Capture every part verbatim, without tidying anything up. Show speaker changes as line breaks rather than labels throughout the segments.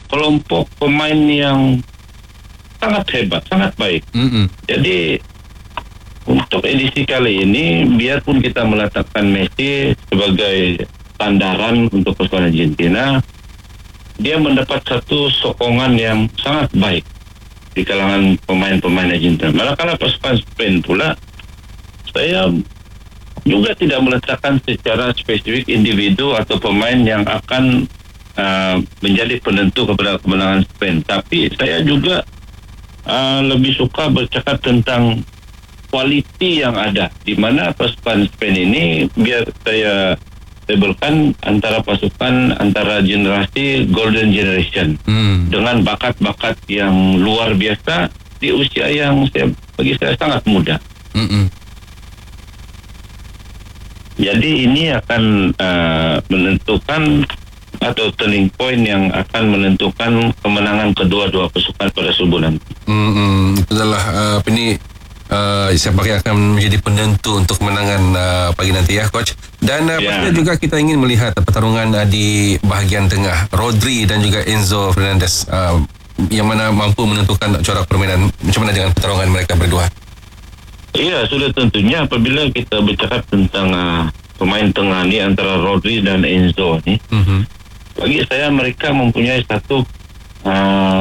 kelompok pemain yang sangat hebat, sangat baik.
Mm-mm.
Jadi untuk edisi kali ini, biarpun kita meletakkan Messi sebagai sandaran untuk pasukan Argentina, dia mendapat satu sokongan yang sangat baik di kalangan pemain-pemain Argentina. Manakala pasukan Spain pula, saya juga tidak meletakkan secara spesifik individu atau pemain yang akan uh, menjadi penentu kepada kemenangan Spain. Tapi saya juga uh, lebih suka bercakap tentang kualiti yang ada, di mana pasukan Spain ini biar saya labelkan antara pasukan antara generasi golden generation
Hmm.
dengan bakat-bakat yang luar biasa di usia yang saya, bagi saya sangat muda.
Mm-mm.
Jadi ini akan uh, menentukan atau turning point yang akan menentukan kemenangan kedua-dua pasukan pada subuh nanti.
Mm-mm. Itulah uh, apa ni uh, siapa yang akan menjadi penentu untuk kemenangan uh, pagi nanti ya, Coach. Dan uh,
Ya.
pastinya juga kita ingin melihat pertarungan uh, di bahagian tengah, Rodri dan juga Enzo Fernandez, uh, yang mana mampu menentukan corak permainan. Macam mana dengan pertarungan mereka berdua?
Iya, sudah tentunya apabila kita bercakap tentang uh, pemain tengah ni antara Rodri dan Enzo ni,
Mm-hmm.
bagi saya mereka mempunyai satu uh,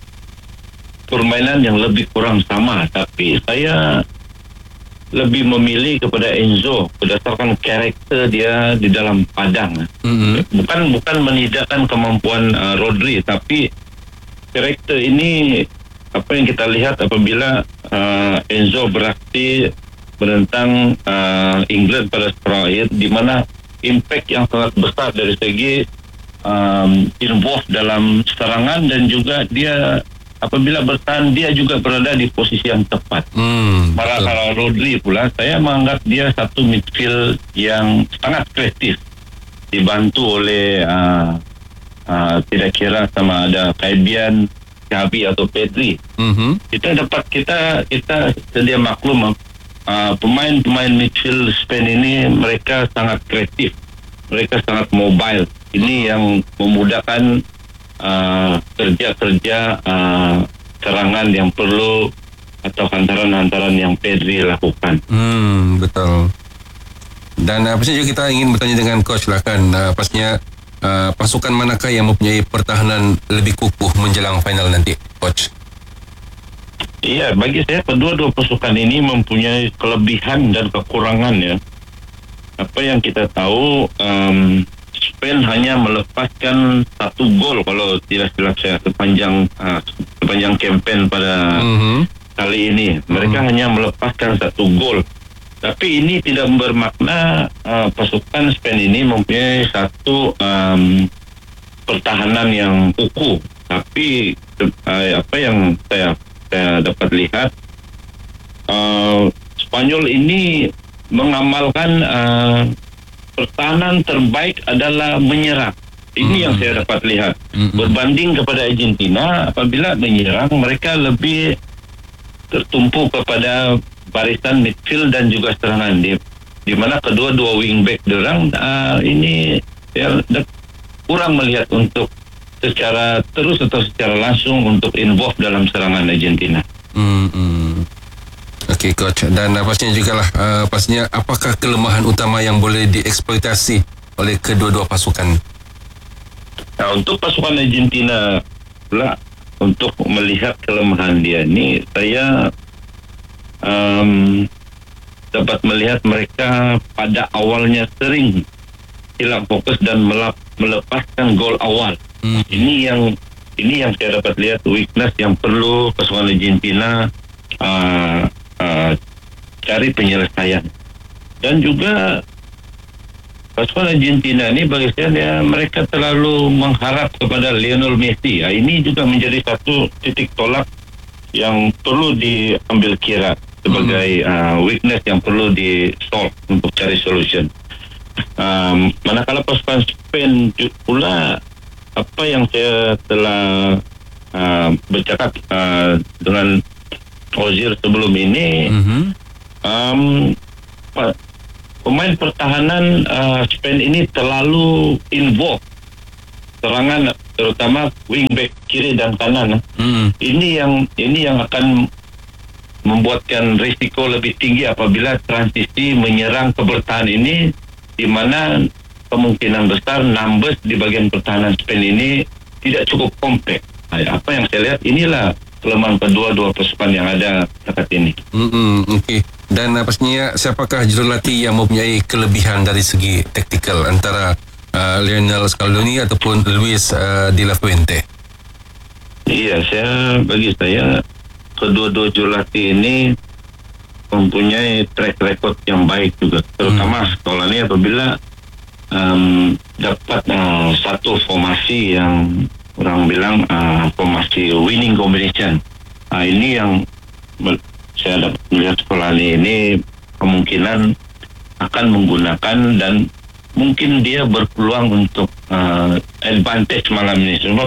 permainan yang lebih kurang sama, tapi saya lebih memilih kepada Enzo berdasarkan karakter dia di dalam padang.
Mm-hmm.
Bukan bukan menidakkan kemampuan uh, Rodri, tapi karakter ini apa yang kita lihat apabila uh, Enzo beraksi menentang uh, England pada terakhir, di mana impact yang sangat besar dari segi um, involved dalam serangan, dan juga dia apabila bertahan dia juga berada di posisi yang tepat.
Mm,
Malah
betul.
kalau Rodri pula, saya menganggap dia satu midfield yang sangat kreatif, dibantu oleh uh, uh, tidak kira sama ada Fabian, Xavi atau Pedri.
Mm-hmm.
Kita dapat kita kita sedia maklum uh, pemain-pemain midfield Spain ini mereka sangat kreatif, mereka sangat mobile. Ini yang memudahkan uh, kerja-kerja uh, serangan yang perlu atau hantaran-hantaran yang Pedri lakukan.
Hmm, betul. Dan uh, pastinya juga kita ingin bertanya dengan Coach lah kan, uh, pastinya uh, pasukan manakah yang mempunyai pertahanan lebih kukuh menjelang final nanti, Coach?
Iya, bagi saya kedua-dua pasukan ini mempunyai kelebihan dan kekurangan ya. Apa yang kita tahu, um, Spain hanya melepaskan satu gol kalau tidak silap saya sepanjang uh, sepanjang campaign pada
Mm-hmm.
kali ini. Mereka
Hmm.
hanya melepaskan satu gol. Tapi ini tidak bermakna uh, pasukan Spain ini mempunyai satu um, pertahanan yang kukuh. Tapi uh, apa yang saya saya dapat lihat, uh, Spanyol ini mengamalkan uh, pertahanan terbaik adalah menyerang. Ini
Hmm.
yang saya dapat lihat.
Hmm.
Berbanding kepada Argentina, apabila menyerang mereka lebih tertumpu kepada barisan midfield dan juga serangan, di, di mana kedua-dua wingback dorang uh, ini saya de- kurang melihat untuk secara terus atau secara langsung untuk involve dalam serangan Argentina.
Hmm. Okey, Coach. Dan uh, pastinya juga lah, uh, pastinya apakah kelemahan utama yang boleh dieksploitasi oleh kedua-dua pasukan?
Nah, untuk pasukan Argentina pula, untuk melihat kelemahan dia ni, saya um, dapat melihat mereka pada awalnya sering hilang fokus dan melap, melepaskan gol awal.
Hmm.
Ini yang ini yang saya dapat lihat weakness yang perlu pasukan Argentina uh, uh, cari penyelesaian. Dan juga pasukan Argentina ini bagi saya dia, mereka terlalu mengharap kepada Lionel Messi. Uh, ini juga menjadi satu titik tolak yang perlu diambil kira sebagai uh, weakness yang perlu di solve untuk cari solution. Um, manakala pasukan Spain pula, apa yang saya telah uh, bercakap uh, dengan Ozil sebelum ini,
Mm-hmm.
um, pa- pemain pertahanan uh, Spain ini terlalu involved serangan terutama wingback kiri dan kanan.
Hmm.
Ini yang ini yang akan membuatkan risiko lebih tinggi apabila transisi menyerang ke bertahan ini, di mana kemungkinan besar numbers di bagian pertahanan Spain ini tidak cukup kompleks. Apa yang saya lihat inilah kelemahan kedua-dua pasukan yang ada dekat ini.
Hmm, okey. Dan uh, pastinya siapakah jurulatih yang mempunyai kelebihan dari segi taktikal antara uh, Lionel Scaloni ataupun Luis uh, de la Fuente?
Iya, saya bagi saya kedua-dua jurulatih ini mempunyai track record yang baik juga, terutama hmm. Scaloni apabila um, dapat uh, satu formasi yang orang bilang uh, formasi winning combination. Uh, ini yang saya dapat melihat Scaloni ini kemungkinan akan menggunakan dan mungkin dia berpeluang untuk uh, advantage malam ini, sebab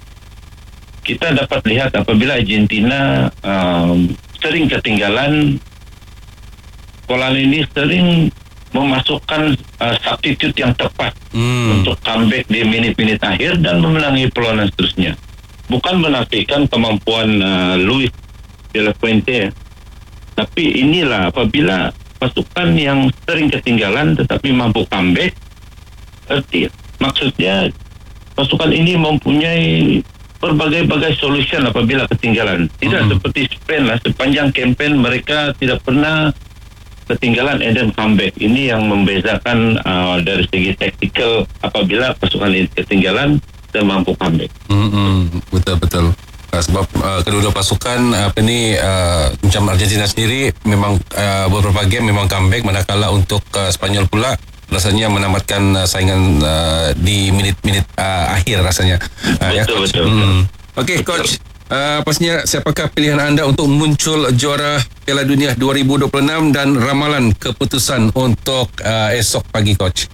kita dapat lihat apabila Argentina um, sering ketinggalan, Scaloni ini sering memasukkan uh, substitute yang tepat hmm. untuk comeback di menit-menit akhir dan memenangi perlawanan seterusnya. Bukan menafikan kemampuan uh, Luis de la Fuente, tapi inilah apabila pasukan yang sering ketinggalan tetapi mampu comeback, arti maksudnya pasukan ini mempunyai berbagai-bagai solution apabila ketinggalan. Tidak hmm. seperti Spain lah, sepanjang campaign mereka tidak pernah ketinggalan and then comeback. Ini yang membezakan uh, dari segi taktikal apabila pasukan ini ketinggalan dan mampu comeback.
Hmm, betul-betul. Uh, sebab uh, kedua-dua pasukan uh, apa ni uh, macam Argentina sendiri memang uh, beberapa game memang comeback, manakala untuk uh, Spanyol pula rasanya menamatkan uh, saingan uh, di minit-minit uh, akhir rasanya. Uh,
betul,
ya, Coach.
betul,
Hmm.
betul.
Okey, Coach. Uh, pastinya siapakah pilihan anda untuk muncul juara Piala Dunia dua ribu dua puluh enam dan ramalan keputusan untuk uh, esok pagi, Coach?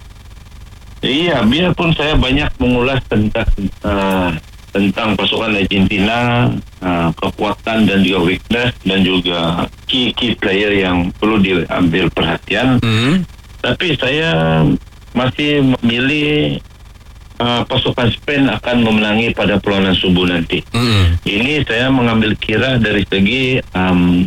Iya, biarpun saya banyak mengulas tentang uh, tentang pasukan Argentina, uh, kekuatan dan juga weakness dan juga key-key player yang perlu diambil perhatian. Mm-hmm. Tapi saya masih memilih uh, pasukan Spain akan memenangi pada perlawanan subuh nanti. Mm-hmm. Ini saya mengambil kira dari segi um,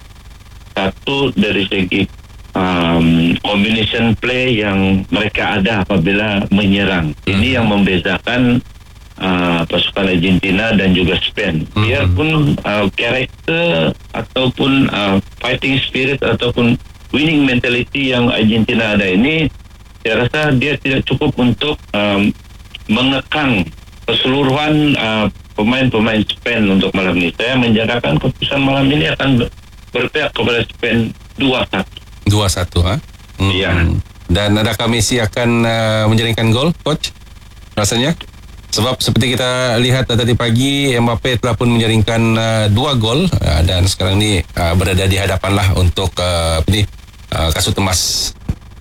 satu dari segi um, combination play yang mereka ada apabila menyerang. Mm-hmm. Ini yang membedakan Uh, pasukan Argentina dan juga Spain. Biarpun uh, karakter ataupun uh, fighting spirit ataupun winning mentality yang Argentina ada ini, saya rasa dia tidak cukup untuk um, mengekang keseluruhan uh, pemain-pemain Spain untuk malam ini. Saya menjadikan keputusan malam ini akan berpihak kepada Spain dua satu.
dua satu, ha? Iya. Hmm. Dan adakah Messi akan uh, menjaringkan gol, Coach? Rasanya? Sebab seperti kita lihat tadi pagi, Mbappe telah pun menjaringkan uh, dua gol uh, dan sekarang ni uh, berada di hadapan lah untuk uh, apa ni, uh, kasut emas.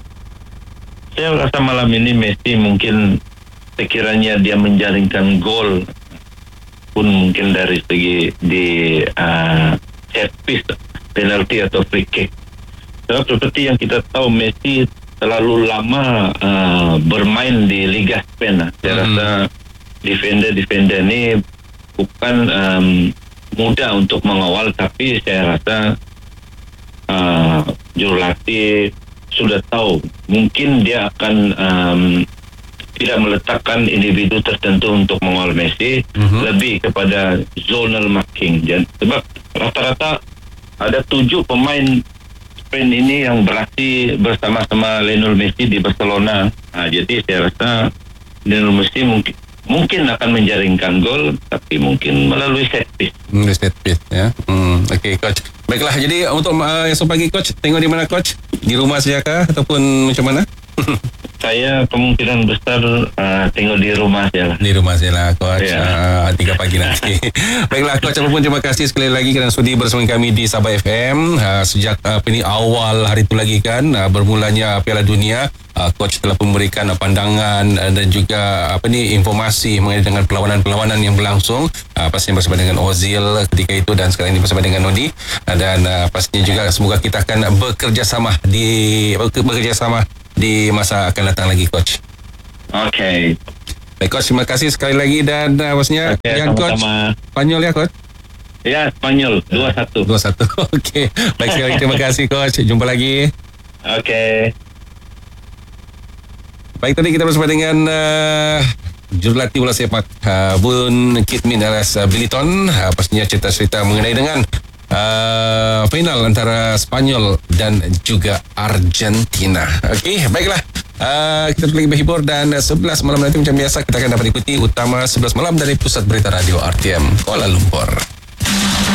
Saya rasa malam ini Messi mungkin sekiranya dia menjaringkan gol pun mungkin dari segi di uh, set piece, penalti atau free kick. Sebab seperti yang kita tahu, Messi terlalu lama uh, bermain di Liga Spain. Saya hmm. rasa defender-defender ni bukan um, mudah untuk mengawal, tapi saya rasa uh, jurulatih sudah tahu mungkin dia akan um, tidak meletakkan individu tertentu untuk mengawal Messi, uh-huh. lebih kepada zonal marking. Dan sebab rata-rata ada tujuh pemain Spain ini yang berlatih bersama-sama Lionel Messi di Barcelona. Nah, jadi saya rasa Lionel Messi mungkin mungkin akan menjaringkan gol, tapi mungkin melalui set piece.
Melalui set piece, ya. Hmm, Okey, Coach. Baiklah, jadi untuk uh, esok pagi, Coach, tengok di mana, Coach? Di rumah saja kah ataupun macam mana?
Saya kemungkinan besar uh, tengok di rumah saja lah.
Di rumah saja lah, Coach.
Ya.
Uh, tiga pagi nanti. Baiklah, Coach, apapun terima kasih sekali lagi kerana sudi bersama kami di Sabah F M. Uh, sejak uh, ini awal hari itu lagi kan, uh, bermulanya Piala Dunia. Uh, Coach telah memberikan uh, pandangan uh, dan juga apa ni informasi mengenai dengan perlawanan-perlawanan yang berlangsung, uh, pastinya bersama dengan Ozil ketika itu dan sekarang ini bersama dengan Nodi, uh, dan uh, pastinya juga semoga kita akan bekerjasama di bekerjasama di masa akan datang lagi, Coach.
Okey.
Baik coach, terima kasih sekali lagi dan uh, maksudnya
Okey,
yang coach
sama-sama.
Spanyol ya coach.
Ya, Spanyol dua satu.
dua satu. Okey. Baik sekali lagi, terima kasih coach. Jumpa lagi.
Okey.
Baik, tadi kita bersama dengan uh, jurulatih bola sepak uh, Bun Kitmin alias uh, Billiton. Uh, pastinya cerita-cerita mengenai dengan uh, final antara Spanyol dan juga Argentina. Okey, baiklah. Uh, kita lagi berhibur dan uh, sebelas malam nanti macam biasa kita akan dapat ikuti utama sebelas malam dari Pusat Berita Radio R T M Kuala Lumpur.